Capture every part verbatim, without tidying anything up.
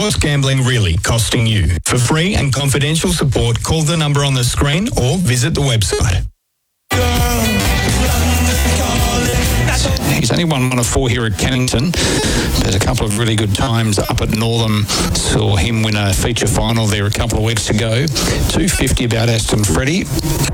What's gambling really costing you? For free and confidential support, call the number on the screen or visit the website. He's only won one of four here at Cannington. There's a couple of really good times up at Northam. Saw him win a feature final there a couple of weeks ago. two fifty about Aston Freddie.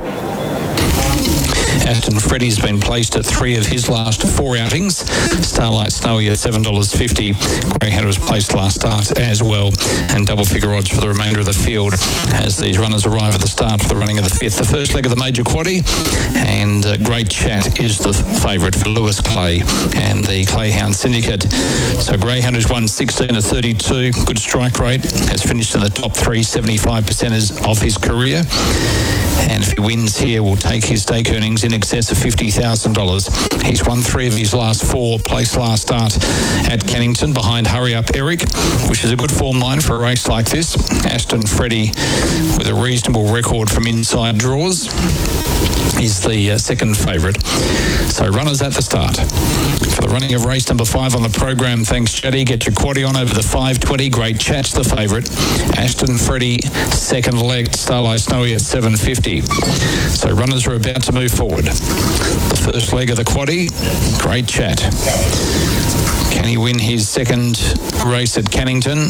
Aston Freddie's been placed at three of his last four outings. Starlight Snowy at seven dollars fifty. Greyhound was placed last start as well. And double figure odds for the remainder of the field as these runners arrive at the start for the running of the fifth. The first leg of the major quaddie. And uh, Great Chat is the favourite for Lewis Clay and the Clayhound Syndicate. So Greyhound has won sixteen of thirty-two. Good strike rate. Has finished in the top three, seventy-five percent of his career. And if he wins here, will take his stake earnings in excess of fifty thousand dollars. He's won three of his last four, placed last start at Cannington behind Hurry Up Eric, which is a good form line for a race like this. Aston Freddie, with a reasonable record from inside draws, is the uh, second favourite. So runners at the start. For the running of race number five on the program, thanks Chatty. Get your quaddie on over the five twenty. Great Chat's the favourite. Aston Freddie, second leg. Starlight Snowy at seven fifty. So runners are about to move forward. The first leg of the quaddie, Great Chat. Can he win his second race at Cannington?